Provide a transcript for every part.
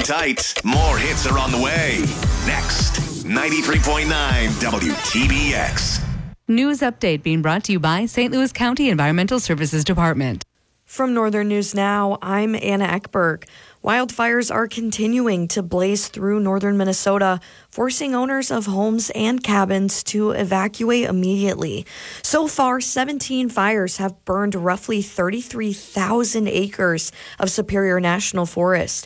tight. More hits are on the way. Next, 93.9 WTBX. News update being brought to you by St. Louis County Environmental Services Department. From Northern News Now, I'm Anna Eckberg. Wildfires are continuing to blaze through northern Minnesota, forcing owners of homes and cabins to evacuate immediately. So far, 17 fires have burned roughly 33,000 acres of Superior National Forest,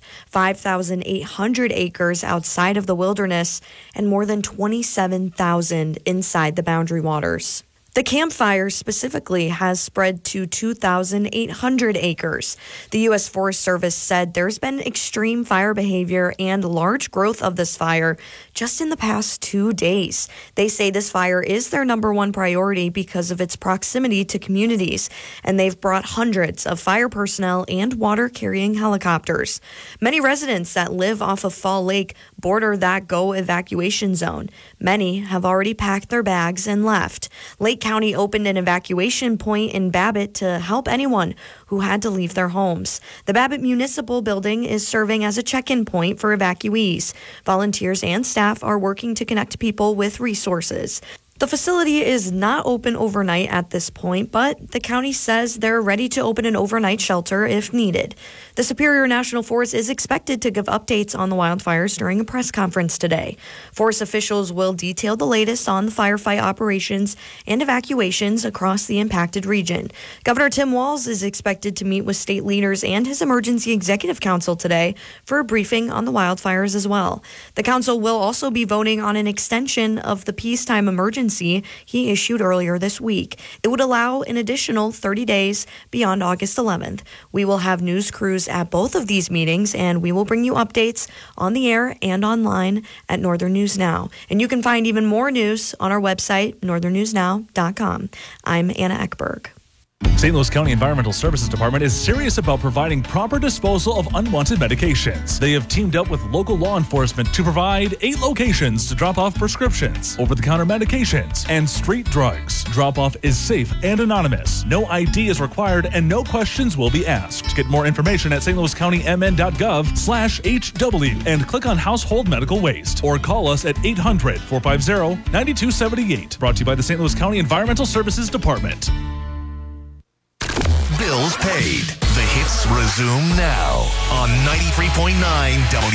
5,800 acres outside of the wilderness, and more than 27,000 inside the Boundary Waters. The Camp Fire specifically has spread to 2,800 acres. The U.S. Forest Service said there's been extreme fire behavior and large growth of this fire just in the past 2 days. They say this fire is their number one priority because of its proximity to communities, and they've brought hundreds of fire personnel and water-carrying helicopters. Many residents that live off of Fall Lake border that GO evacuation zone. Many have already packed their bags and left. Lake County opened an evacuation point in Babbitt to help anyone who had to leave their homes. The Babbitt Municipal Building is serving as a check-in point for evacuees. Volunteers and staff are working to connect people with resources. The facility is not open overnight at this point, but the county says they're ready to open an overnight shelter if needed. The Superior National Forest is expected to give updates on the wildfires during a press conference today. Forest officials will detail the latest on the firefight operations and evacuations across the impacted region. Governor Tim Walz is expected to meet with state leaders and his Emergency Executive Council today for a briefing on the wildfires as well. The council will also be voting on an extension of the peacetime emergency he issued earlier this week. It would allow an additional 30 days beyond August 11th. We will have news crews at both of these meetings, and we will bring you updates on the air and online at Northern News Now. And you can find even more news on our website, northernnewsnow.com. I'm Anna Eckberg. St. Louis County Environmental Services Department is serious about providing proper disposal of unwanted medications. They have teamed up with local law enforcement to provide 8 locations to drop off prescriptions, over-the-counter medications, and street drugs. Drop-off is safe and anonymous. No ID is required and no questions will be asked. Get more information at stlouiscountymn.gov/HW and click on Household Medical Waste or call us at 800-450-9278. Brought to you by the St. Louis County Environmental Services Department. Bills paid. The hits resume now on 93.9 W.